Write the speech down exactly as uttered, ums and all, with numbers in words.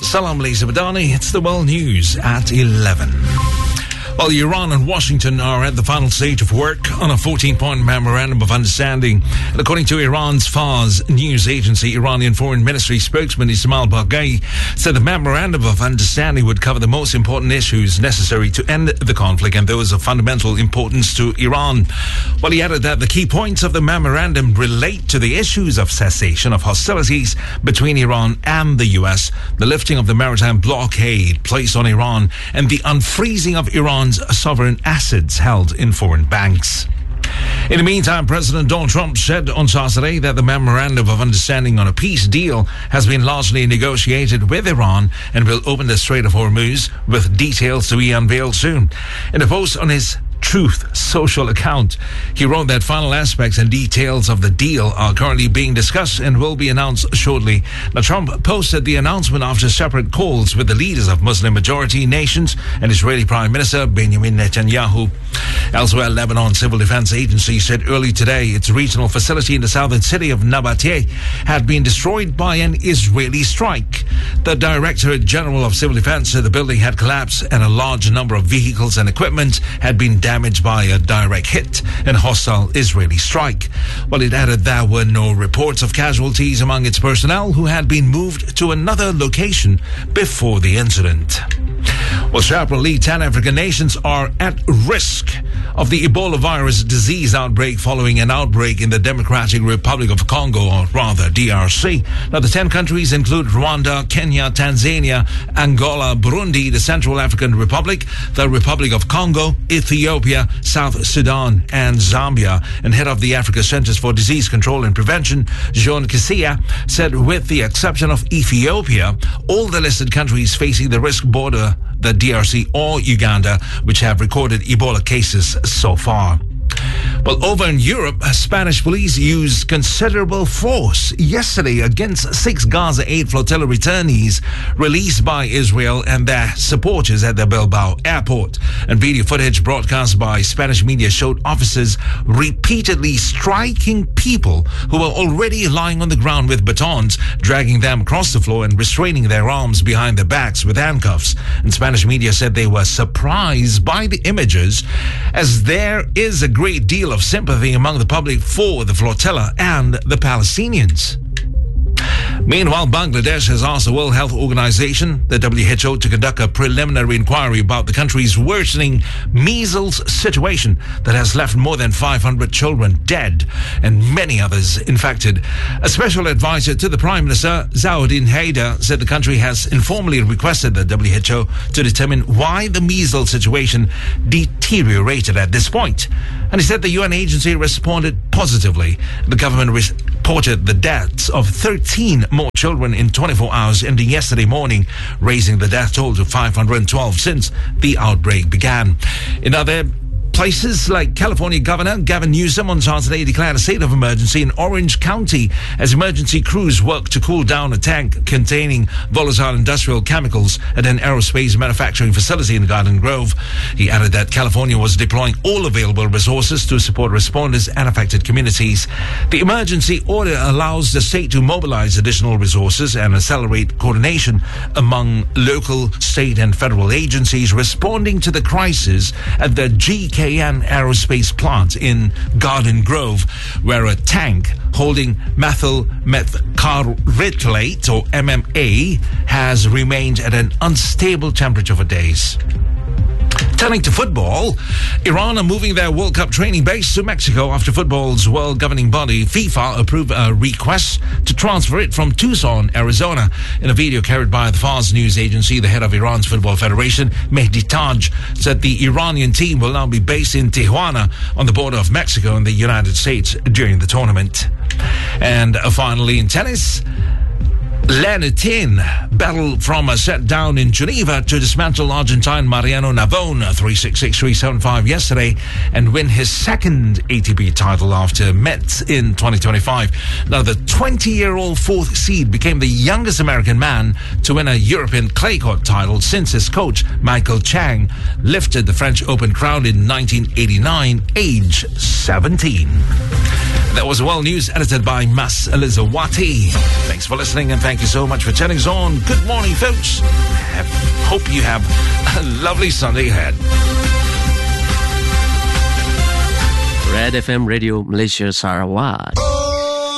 Salam Lisa Badani. It's the World News at eleven. Well, Iran and Washington are at the final stage of work on a fourteen-point memorandum of understanding. And according to Iran's Fars news agency, Iranian Foreign Ministry spokesman Ismail Baghai said the memorandum of understanding would cover the most important issues necessary to end the conflict and those of fundamental importance to Iran. Well, he added that the key points of the memorandum relate to the issues of cessation of hostilities between Iran and the U S, the lifting of the maritime blockade placed on Iran, and the unfreezing of Iran's sovereign assets held in foreign banks. In the meantime, President Donald Trump said on Saturday that the memorandum of understanding on a peace deal has been largely negotiated with Iran and will open the Strait of Hormuz, with details to be unveiled soon. In a post on his Truth social account, he wrote that final aspects and details of the deal are currently being discussed and will be announced shortly. Now, Trump posted the announcement after separate calls with the leaders of Muslim-majority nations and Israeli Prime Minister Benjamin Netanyahu. Elsewhere, Lebanon Civil Defense Agency said early today its regional facility in the southern city of Nabateh had been destroyed by an Israeli strike. The Directorate General of Civil Defense said the building had collapsed and a large number of vehicles and equipment had been damaged damaged by a direct hit and hostile Israeli strike. Well, it added there were no reports of casualties among its personnel who had been moved to another location before the incident. Well, separately, ten African nations are at risk of the Ebola virus disease outbreak following an outbreak in the Democratic Republic of Congo, or rather D R C. Now, the ten countries include Rwanda, Kenya, Tanzania, Angola, Burundi, the Central African Republic, the Republic of Congo, Ethiopia, South Sudan, and Zambia. And head of the Africa Centers for Disease Control and Prevention, Jean Kisia, said with the exception of Ethiopia, all the listed countries facing the risk border, the D R C or Uganda, which have recorded Ebola cases so far. Well, over in Europe, Spanish police used considerable force yesterday against six Gaza Aid Flotilla returnees released by Israel and their supporters at the Bilbao airport. And video footage broadcast by Spanish media showed officers repeatedly striking people who were already lying on the ground with batons, dragging them across the floor and restraining their arms behind their backs with handcuffs. And Spanish media said they were surprised by the images, as there is a great deal of sympathy among the public for the flotilla and the Palestinians. Meanwhile, Bangladesh has asked the World Health Organization, the W H O, to conduct a preliminary inquiry about the country's worsening measles situation that has left more than five hundred children dead and many others infected. A special advisor to the Prime Minister, Zawuddin Haider, said the country has informally requested the W H O to determine why the measles situation deteriorated at this point. And he said the U N agency responded positively. The government reported the deaths of thirteen more children in twenty-four hours ending yesterday morning, raising the death toll to five hundred twelve since the outbreak began. In other places like California Governor Gavin Newsom on Saturday declared a state of emergency in Orange County as emergency crews work to cool down a tank containing volatile industrial chemicals at an aerospace manufacturing facility in Garden Grove. He added that California was deploying all available resources to support responders and affected communities. The emergency order allows the state to mobilize additional resources and accelerate coordination among local, state, and federal agencies responding to the crisis at the G K N Aerospace plant in Garden Grove, where a tank holding methyl methacrylate, or M M A, has remained at an unstable temperature for days. Turning to football, Iran are moving their World Cup training base to Mexico after football's world governing body, FIFA, approved a request to transfer it from Tucson, Arizona. In a video carried by the Fars news agency, the head of Iran's Football Federation, Mehdi Taj, said the Iranian team will now be based in Tijuana on the border of Mexico and the United States during the tournament. And uh, finally, in tennis, Lena Tin battled from a set down in Geneva to dismantle Argentine Mariano Navone three six six, three seven five yesterday and win his second A T P title after Metz in twenty twenty-five. Now, the twenty-year-old fourth seed became the youngest American man to win a European clay court title since his coach, Michael Chang, lifted the French Open crown in nineteen eighty-nine, age seventeen. That was World News edited by Mas Elizawati. Thanks for listening and thank you so much for turning us on. Good morning, folks. I hope you have a lovely Sunday ahead. Red F M Radio Malaysia Sarawak.